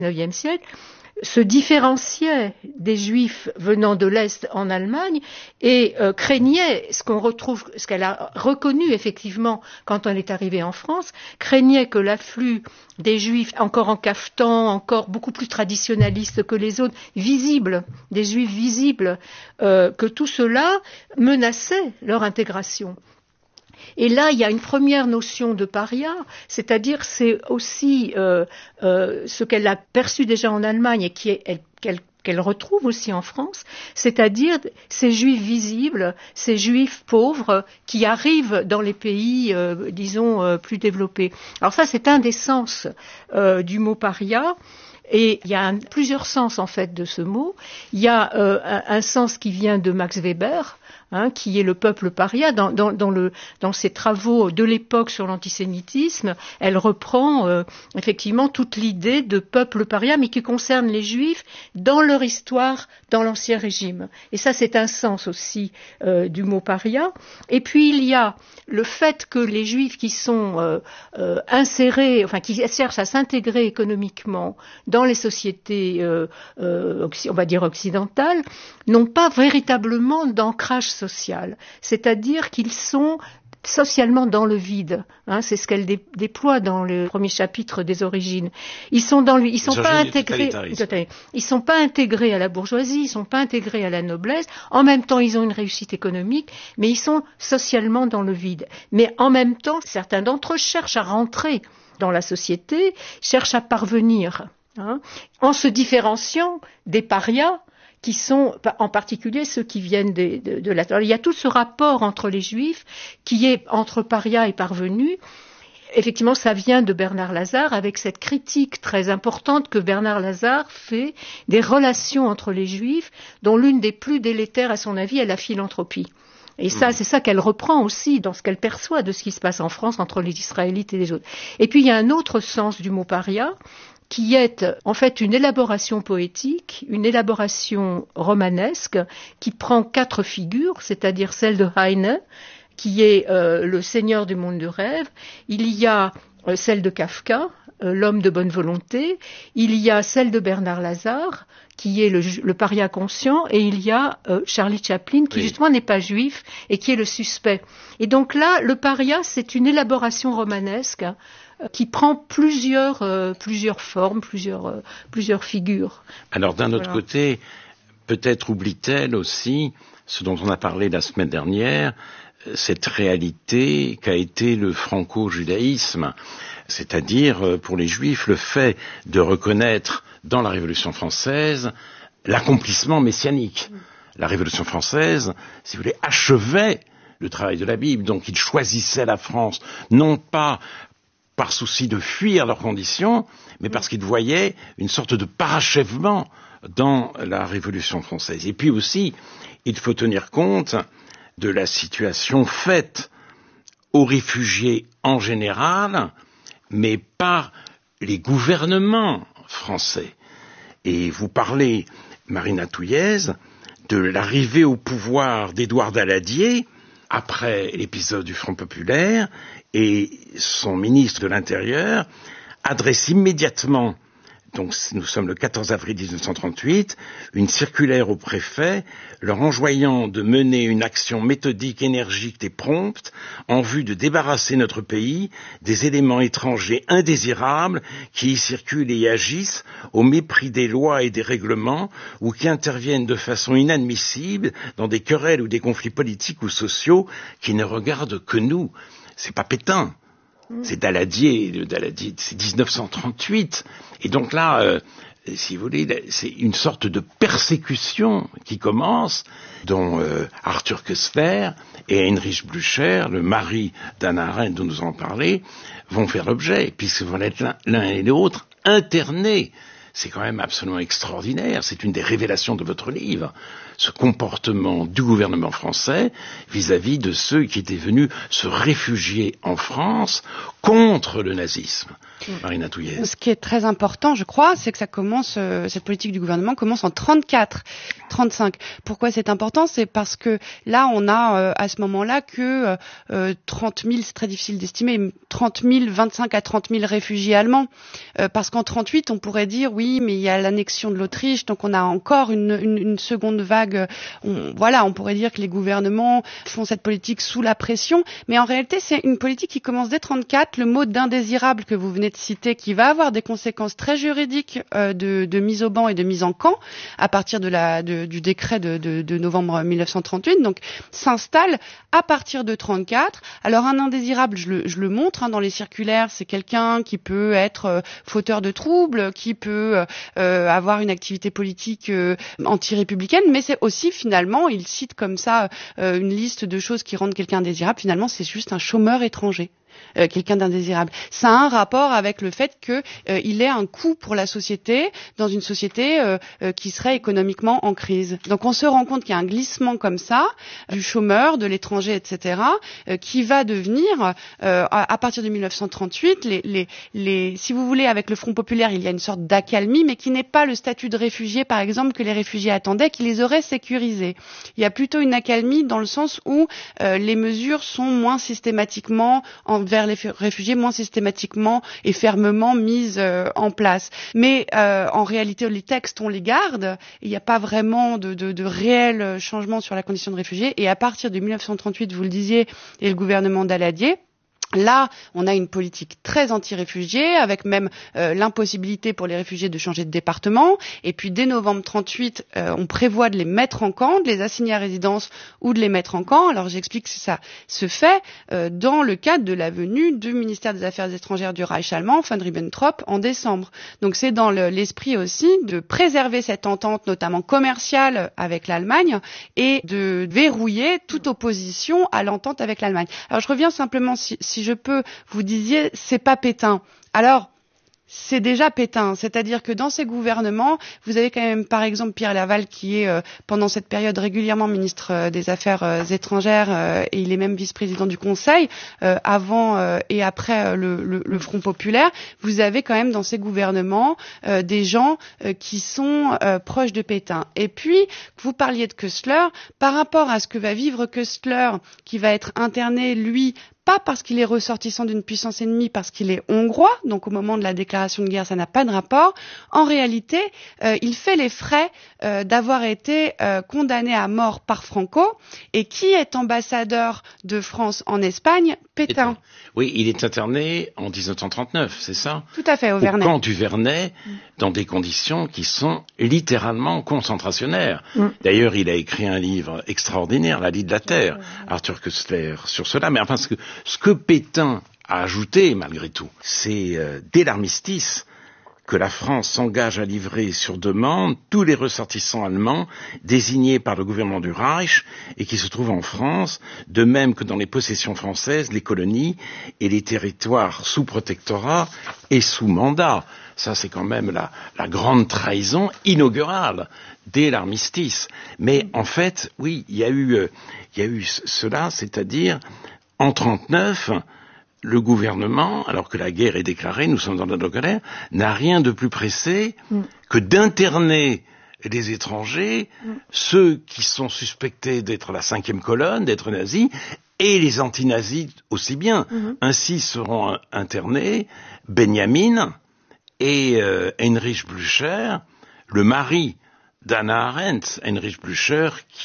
IXe siècle, se différenciait des Juifs venant de l'Est en Allemagne et craignait ce qu'elle a reconnu effectivement quand on est arrivé en France, craignait que l'afflux des Juifs encore en cafetan, encore beaucoup plus traditionnalistes que les autres, visibles, des Juifs visibles, que tout cela menaçait leur intégration. Et là, il y a une première notion de paria, c'est-à-dire c'est aussi ce qu'elle a perçu déjà en Allemagne et qu'elle retrouve aussi en France, c'est-à-dire ces juifs visibles, ces juifs pauvres qui arrivent dans les pays, plus développés. Alors ça, c'est un des sens du mot paria. Et il y a plusieurs sens en fait de ce mot. Il y a un sens qui vient de Max Weber, qui est le peuple paria. Dans ses travaux de l'époque sur l'antisémitisme, elle reprend effectivement toute l'idée de peuple paria, mais qui concerne les Juifs dans leur histoire dans l'Ancien Régime. Et ça, c'est un sens aussi du mot paria. Et puis il y a le fait que les Juifs qui sont insérés, enfin qui cherchent à s'intégrer économiquement dans les sociétés, on va dire occidentales, n'ont pas véritablement d'ancrage social. C'est-à-dire qu'ils sont socialement dans le vide. C'est ce qu'elle déploie dans le premier chapitre des origines. Ils sont pas intégrés. Ils sont pas intégrés à la bourgeoisie, ils sont pas intégrés à la noblesse. En même temps, ils ont une réussite économique, mais ils sont socialement dans le vide. Mais en même temps, certains d'entre eux cherchent à rentrer dans la société, cherchent à parvenir. En se différenciant des parias qui sont en particulier ceux qui viennent de la... Alors, il y a tout ce rapport entre les Juifs qui est entre parias et parvenus. Effectivement, ça vient de Bernard Lazare avec cette critique très importante que Bernard Lazare fait des relations entre les Juifs, dont l'une des plus délétères à son avis est la philanthropie. Et ça, c'est ça qu'elle reprend aussi dans ce qu'elle perçoit de ce qui se passe en France entre les Israélites et les autres. Et puis, il y a un autre sens du mot paria, qui est en fait une élaboration poétique, une élaboration romanesque, qui prend 4 figures, c'est-à-dire celle de Heine, qui est le seigneur du monde du rêve, il y a celle de Kafka, l'homme de bonne volonté, il y a celle de Bernard Lazare, qui est le paria conscient, et il y a Charlie Chaplin, qui justement n'est pas juif, et qui est le suspect. Et donc là, le paria, c'est une élaboration romanesque, qui prend plusieurs formes, plusieurs figures. Alors d'un autre côté, peut-être oublie-t-elle aussi ce dont on a parlé la semaine dernière, cette réalité qu'a été le franco-judaïsme, c'est-à-dire pour les Juifs le fait de reconnaître dans la Révolution française l'accomplissement messianique. La Révolution française, si vous voulez, achevait le travail de la Bible, donc ils choisissaient la France, non pas par souci de fuir leurs conditions, mais parce qu'ils voyaient une sorte de parachèvement dans la Révolution française. Et puis aussi, il faut tenir compte de la situation faite aux réfugiés en général, mais par les gouvernements français. Et vous parlez, Marina Touillez, de l'arrivée au pouvoir d'Édouard Daladier, après l'épisode du Front populaire, et son ministre de l'Intérieur adresse immédiatement, donc nous sommes le 14 avril 1938, une circulaire au préfet leur enjoignant de mener une action méthodique, énergique et prompte en vue de débarrasser notre pays des éléments étrangers indésirables qui y circulent et y agissent au mépris des lois et des règlements ou qui interviennent de façon inadmissible dans des querelles ou des conflits politiques ou sociaux qui ne regardent que nous. C'est pas Pétain, c'est Daladier, c'est 1938. Et donc là, si vous voulez, c'est une sorte de persécution qui commence, dont Arthur Koestler et Heinrich Blücher, le mari d'Hannah Arendt dont nous en parlé, vont faire l'objet, puisqu'ils vont être l'un et l'autre internés. C'est quand même absolument extraordinaire, c'est une des révélations de votre livre, ce comportement du gouvernement français vis-à-vis de ceux qui étaient venus se réfugier en France contre le nazisme. Marina Touillez. Ce qui est très important, je crois, c'est que ça commence, cette politique du gouvernement commence en 34, 35. Pourquoi c'est important? C'est parce que là, on a à ce moment-là que 30 000, c'est très difficile d'estimer, 30 000, 25 à 30 000 réfugiés allemands. Parce qu'en 38, on pourrait dire, oui, mais il y a l'annexion de l'Autriche, donc on a encore une seconde vague. On pourrait dire que les gouvernements font cette politique sous la pression, mais en réalité, c'est une politique qui commence dès 1934. Le mot d'indésirable que vous venez de citer, qui va avoir des conséquences très juridiques de mise au ban et de mise en camp à partir du décret de novembre 1938, donc s'installe à partir de 1934. Alors un indésirable, je le montre dans les circulaires, c'est quelqu'un qui peut être fauteur de troubles, qui peut avoir une activité politique anti-républicaine, mais c'est aussi finalement, il cite comme ça une liste de choses qui rendent quelqu'un indésirable. Finalement, c'est juste un chômeur étranger. Quelqu'un d'indésirable. Ça a un rapport avec le fait qu'il ait un coût pour la société, dans une société qui serait économiquement en crise. Donc on se rend compte qu'il y a un glissement comme ça, du chômeur, de l'étranger, etc., qui va devenir, à partir de 1938, si vous voulez, avec le Front populaire, il y a une sorte d'accalmie, mais qui n'est pas le statut de réfugié, par exemple, que les réfugiés attendaient, qui les aurait sécurisés. Il y a plutôt une accalmie dans le sens où les mesures sont moins systématiquement envers les réfugiés, moins systématiquement et fermement mises en place. Mais en réalité, les textes, on les garde. Il n'y a pas vraiment de réel changement sur la condition de réfugié. Et à partir de 1938, vous le disiez, et le gouvernement Daladier, là, on a une politique très anti-réfugiés, avec même l'impossibilité pour les réfugiés de changer de département. Et puis, dès novembre 38, on prévoit de les mettre en camp, de les assigner à résidence ou de les mettre en camp. Alors, j'explique que ça se fait dans le cadre de la venue du ministère des Affaires étrangères du Reich allemand, von Ribbentrop, en décembre. Donc, c'est dans l'esprit aussi de préserver cette entente, notamment commerciale, avec l'Allemagne et de verrouiller toute opposition à l'entente avec l'Allemagne. Alors, je reviens simplement, si je peux, vous disiez, c'est pas Pétain. Alors, c'est déjà Pétain, c'est-à-dire que dans ces gouvernements, vous avez quand même, par exemple, Pierre Laval, qui est pendant cette période régulièrement ministre des Affaires étrangères, et il est même vice-président du Conseil, avant et après le Front populaire. Vous avez quand même dans ces gouvernements des gens qui sont proches de Pétain. Et puis, vous parliez de Köstler, par rapport à ce que va vivre Köstler, qui va être interné, lui, pas parce qu'il est ressortissant d'une puissance ennemie, parce qu'il est hongrois, donc au moment de la déclaration de guerre, ça n'a pas de rapport. En réalité, il fait les frais d'avoir été condamné à mort par Franco. Et qui est ambassadeur de France en Espagne? Pétain. Oui, il est interné en 1939, c'est ça? Tout à fait, au Vernet. Au camp du Vernet, dans des conditions qui sont littéralement concentrationnaires. D'ailleurs, il a écrit un livre extraordinaire, La Lie de la Terre, Arthur Koestler, sur cela. Mais enfin, ce que Pétain a ajouté, malgré tout, c'est dès l'armistice que la France s'engage à livrer sur demande tous les ressortissants allemands désignés par le gouvernement du Reich et qui se trouvent en France, de même que dans les possessions françaises, les colonies et les territoires sous protectorat et sous mandat. Ça, c'est quand même la grande trahison inaugurale dès l'armistice. Mais en fait, oui, il y a eu cela, c'est-à-dire en 1939, le gouvernement, alors que la guerre est déclarée, nous sommes dans la guerre, n'a rien de plus pressé que d'interner les étrangers, ceux qui sont suspectés d'être la cinquième colonne, d'être nazis, et les anti-nazis aussi bien. Ainsi seront internés Benjamin et Heinrich Blücher, le mari d'Hannah Arendt, Heinrich Blücher,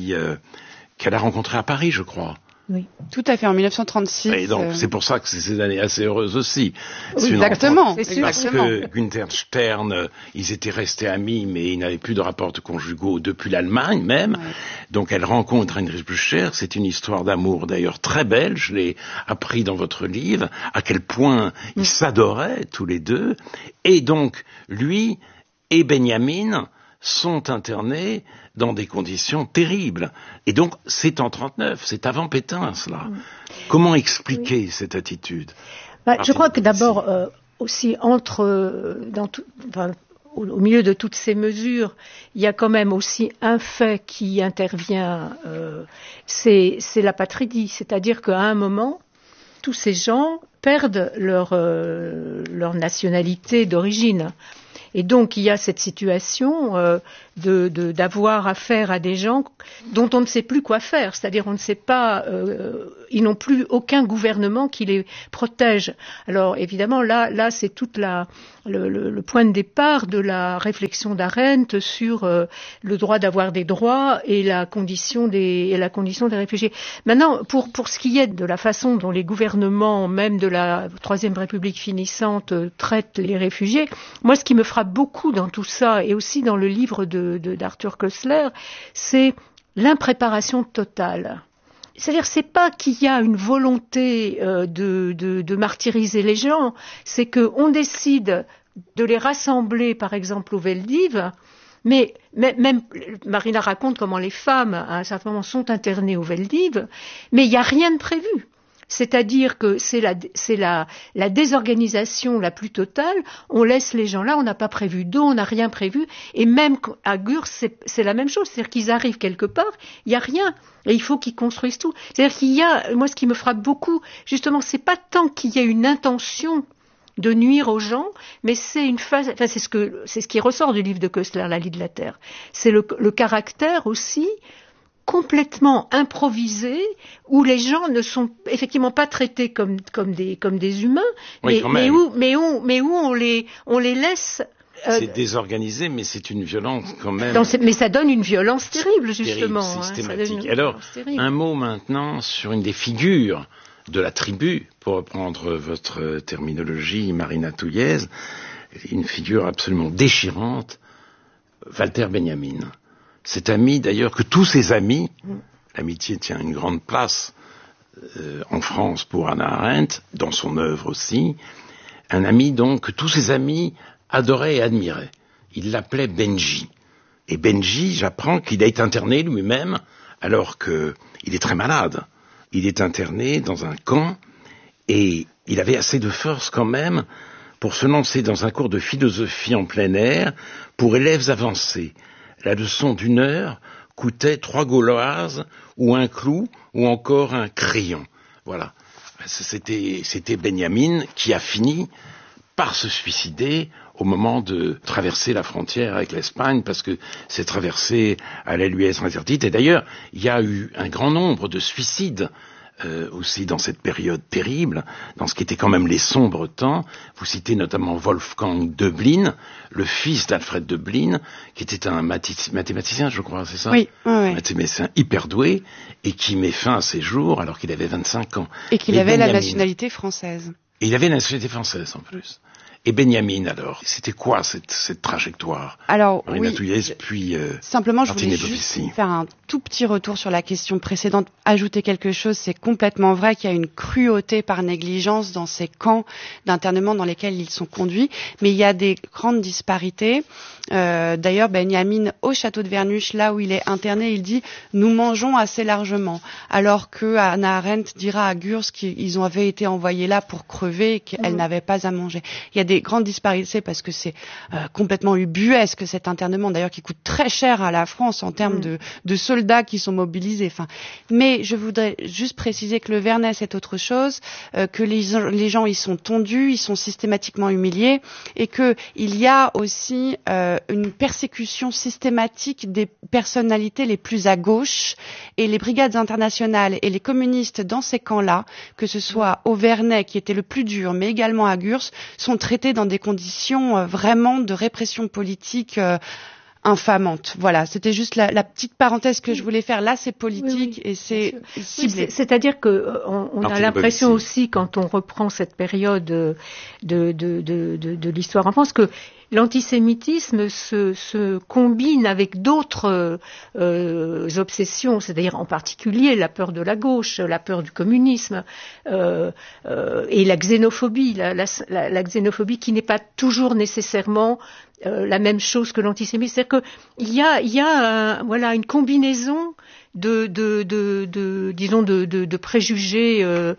qu'elle a rencontré à Paris, je crois. Oui, tout à fait, en 1936. Et donc, c'est pour ça que c'est ces années assez heureuses aussi. Oui, exactement. Parce que Günther Stern, ils étaient restés amis, mais ils n'avaient plus de rapports conjugaux depuis l'Allemagne même. Ouais. Donc, elle rencontre Heinrich Blücher. C'est une histoire d'amour, d'ailleurs, très belle. Je l'ai appris dans votre livre, à quel point ils s'adoraient tous les deux. Et donc, lui et Benjamin sont internés dans des conditions terribles. Et donc, c'est en 1939, c'est avant Pétain, cela. Comment expliquer cette attitude? Je crois que d'abord, aussi, au milieu de toutes ces mesures, il y a quand même aussi un fait qui intervient, c'est l'apatridie. C'est-à-dire qu'à un moment, tous ces gens perdent leur nationalité d'origine. Et donc il y a cette situation d'avoir affaire à des gens dont on ne sait plus quoi faire, c'est-à-dire on ne sait pas, ils n'ont plus aucun gouvernement qui les protège. Alors évidemment là c'est toute le point de départ de la réflexion d'Arendt sur le droit d'avoir des droits et la condition des réfugiés. Maintenant, pour ce qui est de la façon dont les gouvernements, même de la Troisième République finissante, traitent les réfugiés, moi ce qui me frappe beaucoup dans tout ça, et aussi dans le livre d'Arthur Koestler, c'est l'impréparation totale. C'est-à-dire, c'est pas qu'il y a une volonté de martyriser les gens, c'est qu'on décide de les rassembler, par exemple, au Veldiv, mais même Marina raconte comment les femmes, à un certain moment, sont internées au Veldiv, mais il n'y a rien de prévu. C'est-à-dire que c'est la désorganisation la plus totale. On laisse les gens là, on n'a pas prévu d'eau, on n'a rien prévu. Et même à Gurs, c'est la même chose. C'est-à-dire qu'ils arrivent quelque part, il n'y a rien. Et il faut qu'ils construisent tout. C'est-à-dire qu'il y a, moi ce qui me frappe beaucoup, justement, c'est pas tant qu'il y ait une intention de nuire aux gens, mais c'est une phase, enfin c'est ce qui ressort du livre de Koestler, La Lie de la Terre. C'est le caractère aussi complètement improvisé, où les gens ne sont effectivement pas traités comme des humains, oui, mais où on les laisse. C'est désorganisé, mais c'est une violence quand même. Mais ça donne une violence terrible, justement. Systématique. Alors, un mot maintenant sur une des figures de la tribu, pour reprendre votre terminologie, Marina Touillez, une figure absolument déchirante, Walter Benjamin. Cet ami, d'ailleurs, que tous ses amis, l'amitié tient une grande place en France pour Hannah Arendt, dans son œuvre aussi, un ami donc que tous ses amis adoraient et admiraient. Il l'appelait Benji. Et Benji, j'apprends qu'il a été interné lui-même, alors qu'il est très malade. Il est interné dans un camp, et il avait assez de force quand même pour se lancer dans un cours de philosophie en plein air pour élèves avancés. La leçon d'1 heure coûtait 3 gauloises, ou un clou, ou encore un crayon. Voilà. C'était Benjamin qui a fini par se suicider au moment de traverser la frontière avec l'Espagne, parce que cette traversée allait lui être interdite. Et d'ailleurs, il y a eu un grand nombre de suicides aussi dans cette période terrible, dans ce qui était quand même les sombres temps. Vous citez notamment Wolfgang Döblin, le fils d'Alfred Döblin, qui était un mathématicien, je crois, c'est ça ? Oui. Un mathématicien hyper doué, et qui met fin à ses jours alors qu'il avait 25 ans. Et qu'il avait la nationalité française. Et il avait la nationalité française en plus. Et Benjamin, alors, c'était quoi cette trajectoire ? Alors, Marina Touillez, puis simplement, je Martine voulais juste faire un tout petit retour sur la question précédente, ajouter quelque chose. C'est complètement vrai qu'il y a une cruauté par négligence dans ces camps d'internement dans lesquels ils sont conduits, mais il y a des grandes disparités. D'ailleurs, Benjamin, au château de Vernuche, là où il est interné, il dit « nous mangeons assez largement », alors que Hannah Arendt dira à Gurs qu'ils avaient été envoyés là pour crever et qu'elle n'avait pas à manger. Il y a des grandes disparités parce que c'est complètement ubuesque cet internement, d'ailleurs qui coûte très cher à la France en termes de soldats qui sont mobilisés. Enfin, mais je voudrais juste préciser que le Vernet c'est autre chose, que les gens ils sont tondus, ils sont systématiquement humiliés, et que il y a aussi une persécution systématique des personnalités les plus à gauche, et les brigades internationales et les communistes dans ces camps-là, que ce soit au Vernet qui était le plus dur, mais également à Gurs, sont traités dans des conditions vraiment de répression politique infamante. Voilà, c'était juste la petite parenthèse que je voulais faire. Là, c'est politique et c'est ciblé. C'est-à-dire que on a l'impression aussi, quand on reprend cette période de l'histoire en France, que l'antisémitisme se combine avec d'autres obsessions, c'est-à-dire en particulier la peur de la gauche, la peur du communisme et la xénophobie, la xénophobie qui n'est pas toujours nécessairement la même chose que l'antisémitisme. C'est-à-dire qu'il y a une combinaison de préjugés,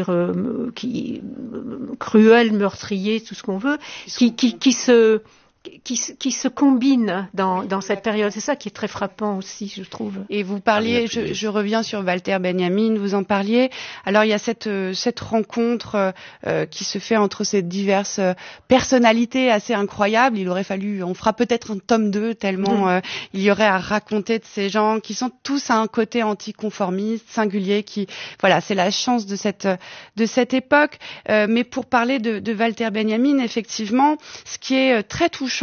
cruels, meurtriers, tout ce qu'on veut, qui se qui se combinent dans cette période. C'est ça qui est très frappant aussi, je trouve. Et vous parliez, je reviens sur Walter Benjamin, vous en parliez. Alors il y a cette rencontre qui se fait entre ces diverses personnalités assez incroyables. Il aurait fallu, on fera peut-être un tome 2 tellement il y aurait à raconter de ces gens qui sont tous à un côté anticonformiste, singulier, qui, voilà, c'est la chance de cette époque. Mais pour parler de Walter Benjamin, effectivement, ce qui est très touchant